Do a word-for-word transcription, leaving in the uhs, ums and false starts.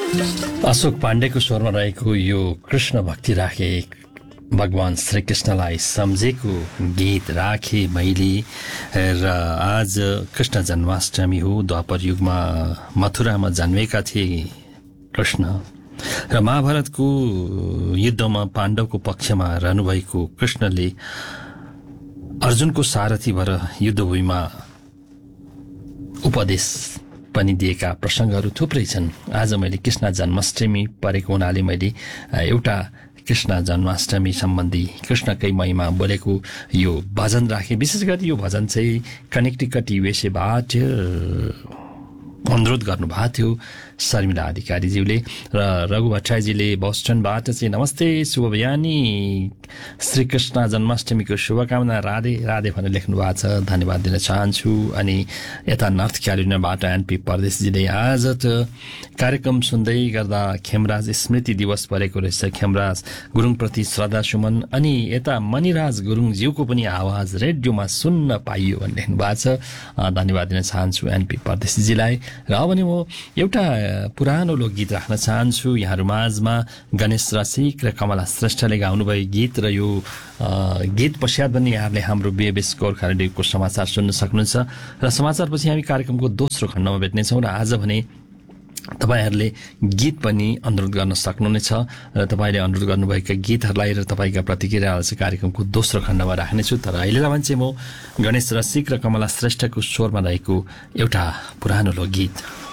अशोक पाण्डेको स्वरमा रहेको यो कृष्ण भक्ति राखे भगवान श्रीकृष्णलाई सम्झेको गीत राखे मैले। र आज कृष्ण जन्माष्टमी हो। द्वापर युगमा मथुरामा जन्मेका थिए कृष्ण र महाभारतको युद्धमा पाण्डवको पक्षमा रहनुभएको कृष्णले अर्जुनको सारथी भएर युद्धभूमिमा उपदेश पनि दिएका प्रसङ्गहरू थुप्रै छन्। आज मैले कृष्ण जन्माष्टमी परेको हुनाले मैले एउटा कृष्ण जन्माष्टमी सम्बन्धी कृष्णकै महिमा बोलेको यो भजन राखेँ। विशेष गरी यो भजन चाहिँ कनेक्टिकट युएसएबाट अनुरोध गर्नुभएको थियो शर्मिला अधिकारीज्यूले र रघु भट्टराईजीले बोस्टनबाट चाहिँ नमस्ते शुभ बिहानी श्रीकृष्ण जन्माष्टमीको शुभकामना राधे राधे भनेर लेख्नु भएको छ, धन्यवाद दिन चाहन्छु। अनि यता नर्थ क्यारोलिनाबाट एनपी परदेशजीले आज त कार्यक्रम सुन्दै गर्दा खेमराज स्मृति दिवस परेको रहेछ, खेमराज गुरुङप्रति श्रद्धा सुमन। अनि यता मणिराज गुरुङज्यूको पनि आवाज रेडियोमा सुन्न पाइयो भनेर लेख्नु भएको छ, धन्यवाद दिन चाहन्छु एनपी परदेशजीलाई। र अब भने म एउटा पुरानो लोकगीत राख्न चाहन्छु यहाँहरू माझमा। गणेश रसिक र कमला श्रेष्ठले गाउनुभयो गीत र यो गीत पश्चात पनि यहाँहरूले हाम्रो बिएबएस गोर्खा रेडियोको समाचार सुन्न सक्नुहुन्छ। र समाचारपछि हामी कार्यक्रमको दोस्रो खण्डमा भेट्नेछौँ। र आज भने तपाईँहरूले गीत पनि अनुरोध गर्न सक्नुहुनेछ र तपाईँले अनुरोध गर्नुभएका गीतहरूलाई र तपाईँका प्रतिक्रियाहरू चाहिँ कार्यक्रमको दोस्रो खण्डमा राख्नेछु। तर अहिलेलाई भने चाहिँ म गणेश रसिक र कमला श्रेष्ठको स्वरमा रहेको एउटा पुरानो लोकगीत